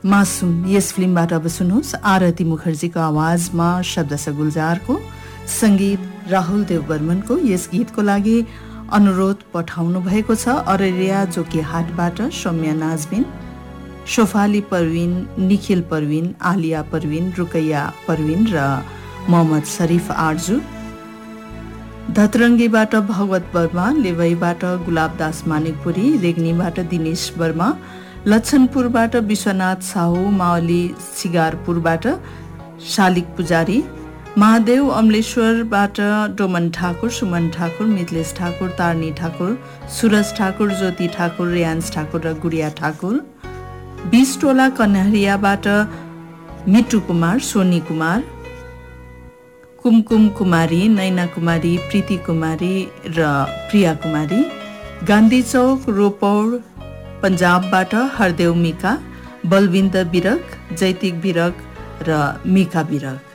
मासुम यस फिल्मबाट अब सुन्नुहोस् आरती मुखर्जीको आवाजमा शब्द गुलजारको सङ्गीत राहुल देव बर्मनको। यस गीतको लागि अनुरोध पठाउनु भएको छ अररिया जोकीहाटबाट सौम्या नाजबिन, शोफाली परविन, निखिल परविन, आलिया परविन, रुकैया परविन र मोहम्मद शरीफ आर्जु। धतरङ्गीबाट भगवत वर्मा, लेवईबाट गुलाबदास मानिकपुरी, रेग्नीबाट दिनेश वर्मा, लक्षनपुरबाट विश्वनाथ साहु, मावली सिगारपुरबाट शालिक पुजारी, महादेव अमलेश्वरबाट डोमन ठाकुर, सुमन ठाकुर, मिथलेश ठाकुर, तारनी ठाकुर, सुरज ठाकुर, ज्योति ठाकुर, रियान्स ठाकुर र गुडिया ठाकुर। 20 टोला कन्हरियाबाट मिट्टु कुमार, सोनी कुमार, कुमकुम कुमारी, नैना कुमारी, प्रीति कुमारी र प्रिया कुमारी। गान्धी चौक रोपौड पन्जाबबाट हरदेव मिका, बलविन्द बिरक, जैतिक बिरक र मिका बिरक।